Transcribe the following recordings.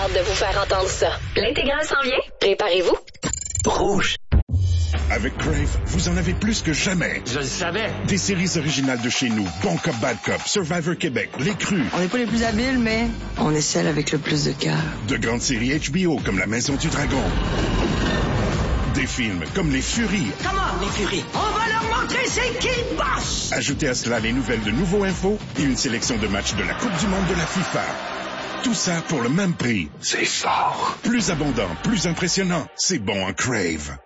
hâte de vous faire entendre ça. L'intégrale s'en vient. Préparez-vous. Rouge. Avec Crave, vous en avez plus que jamais. Je le savais. Des séries originales de chez nous. Bon Cop, Bad Cop, Survivor Québec, Les Crus. On n'est pas les plus habiles, mais on est celle avec le plus de cœur. De grandes séries HBO comme La Maison du Dragon. Des films comme Les Furies. Comment, Les Furies? On va leur montrer c'est qui le boss! Ajoutez à cela les nouvelles de Nouveau Info et une sélection de matchs de la Coupe du Monde de la FIFA. Tout ça pour le même prix. C'est fort. Plus abondant, plus impressionnant. C'est bon en Crave.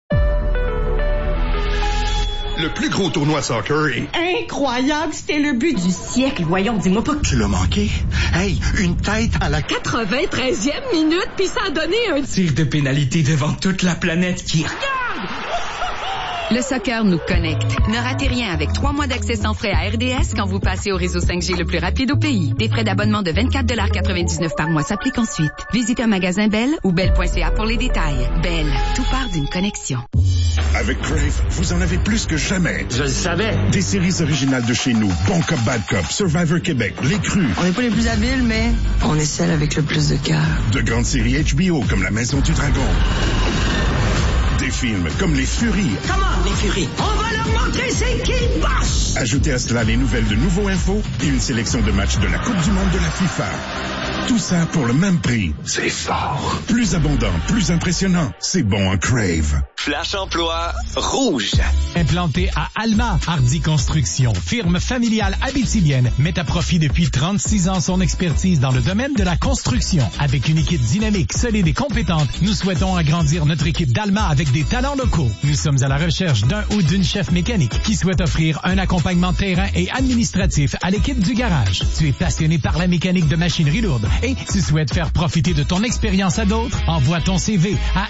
Le plus gros tournoi soccer est incroyable, c'était le but du siècle. Voyons, dis-moi pas que tu l'as manqué. Hey, une tête à la 93e minute, puis ça a donné un tir de pénalité devant toute la planète qui regarde. Le soccer nous connecte. Ne ratez rien avec 3 mois d'accès sans frais à RDS quand vous passez au réseau 5G le plus rapide au pays. Des frais d'abonnement de 24,99 $ par mois s'appliquent ensuite. Visitez un magasin Bell ou bell.ca pour les détails. Bell, tout part d'une connexion. Avec Crave, vous en avez plus que jamais. Je le savais. Des séries originales de chez nous. Bon Cop, Bad Cop, Survivor Québec, Les Crus. On n'est pas les plus habiles, mais on est celle avec le plus de cœur. De grandes séries HBO comme La Maison du Dragon. Des films comme Les Furies. Comment, Les Furies? On va leur montrer c'est qui le boss! Ajoutez à cela les nouvelles de Nouveau Info et une sélection de matchs de la Coupe du Monde de la FIFA. Tout ça pour le même prix. C'est fort. Plus abondant, plus impressionnant. C'est bon en Crave. Flash Emploi Rouge. Implanté à Alma, Hardy Construction, firme familiale abitibienne, met à profit depuis 36 ans son expertise dans le domaine de la construction. Avec une équipe dynamique, solide et compétente, nous souhaitons agrandir notre équipe d'Alma avec des talents locaux. Nous sommes à la recherche d'un ou d'une chef mécanique qui souhaite offrir un accompagnement terrain et administratif à l'équipe du garage. Tu es passionné par la mécanique de machinerie lourde et tu souhaites faire profiter de ton expérience à d'autres? Envoie ton CV à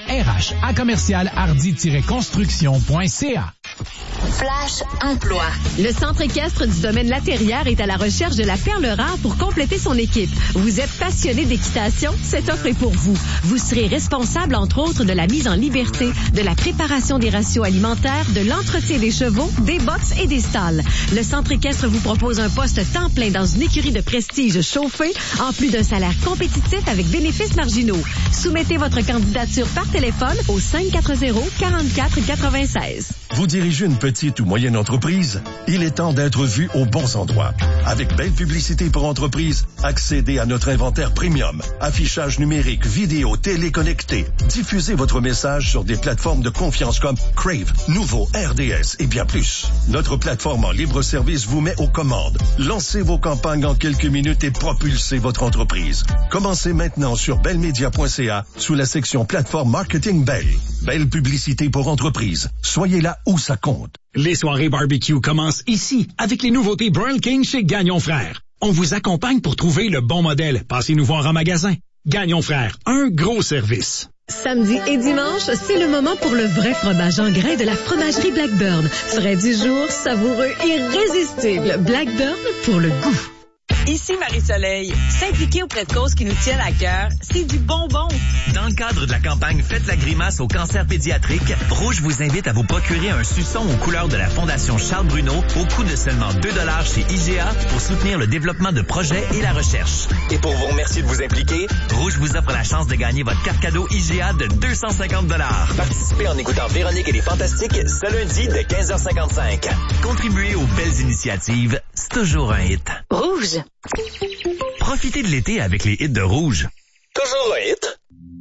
rh@commercial-hardy-construction.ca. Flash Emploi. Le Centre équestre du domaine La Terrière est à la recherche de la perle rare pour compléter son équipe. Vous êtes passionné d'équitation? Cette offre est pour vous. Vous serez responsable, entre autres, de la mise en liberté, de la préparation des ratios alimentaires, de l'entretien des chevaux, des boxes et des stalles. Le Centre équestre vous propose un poste temps plein dans une écurie de prestige chauffée, en plus d'un salaire compétitif avec bénéfices marginaux. Soumettez votre candidature par téléphone au 540-4496. Vous dirigez une petite ou moyenne entreprise? Il est temps d'être vu aux bons endroits. Avec Belle Publicité pour entreprise, accédez à notre inventaire premium, affichage numérique, vidéo, téléconnecté. Diffusez votre message sur des plateformes de confiance comme Crave, Nouveau, RDS et bien plus. Notre plateforme en libre service vous met aux commandes. Lancez vos campagnes en quelques minutes et propulsez votre entreprise. Commencez maintenant sur bellemedia.ca sous la section plateforme marketing Belle. Belle Publicité pour entreprise. Soyez là où ça compte. Les soirées barbecue commencent ici avec les nouveautés Burl King chez Gagnon Frères. On vous accompagne pour trouver le bon modèle. Passez nous voir en magasin. Gagnon Frères, un gros service. Samedi et dimanche, c'est le moment pour le vrai fromage en grains de la fromagerie Blackburn. Frais du jour, savoureux, irrésistible. Blackburn pour le goût. Ici Marie-Soleil. S'impliquer auprès de causes qui nous tiennent à cœur, c'est du bonbon. Dans le cadre de la campagne Faites la grimace au cancer pédiatrique, Rouge vous invite à vous procurer un suçon aux couleurs de la Fondation Charles Bruno au coût de seulement 2 $ chez IGA pour soutenir le développement de projets et la recherche. Et pour vous remercier de vous impliquer, Rouge vous offre la chance de gagner votre carte cadeau IGA de 250 $. Participez en écoutant Véronique et les Fantastiques ce lundi de 15h55. Contribuer aux belles initiatives, c'est toujours un hit. Rouge. Profitez de l'été avec les hits de Rouge.